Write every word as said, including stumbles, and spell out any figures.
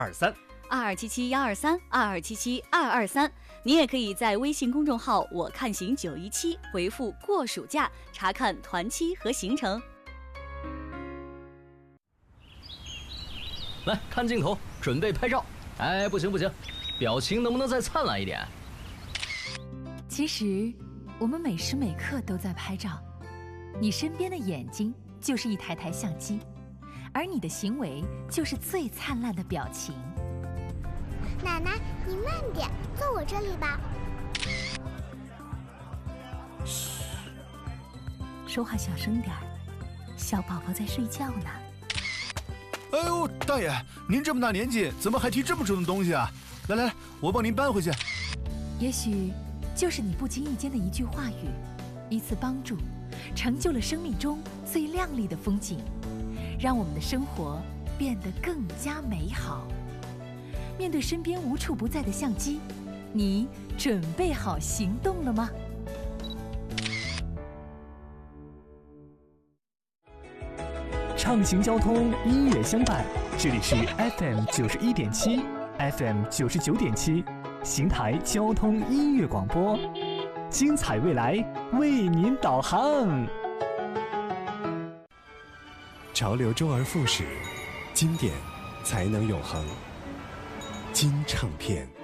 二三二二七七幺二三二二七七二二三。你也可以在微信公众号“我看行九一七”回复“过暑假”查看团期和行程。 来看镜头，准备拍照。哎，不行不行，表情能不能再灿烂一点？ 其实，我们每时每刻都在拍照。你身边的眼睛就是一台台相机，而你的行为就是最灿烂的表情。 奶奶，你慢点，坐我这里吧。 嘘，说话小声点儿，小宝宝在睡觉呢。 哎呦，大爷，您这么大年纪，怎么还提这么重的东西啊？来来来，我帮您搬回去。 也许就是你不经意间的一句话语，一次帮助，成就了生命中最亮丽的风景，让我们的生活变得更加美好。面对身边无处不在的相机，你准备好行动了吗？ 畅行交通，音乐相伴。这里是 F M 九十一点七 ，F M 九十九点七，邢台交通音乐广播，精彩未来为您导航。 潮流周而复始，经典才能永恒。金唱片。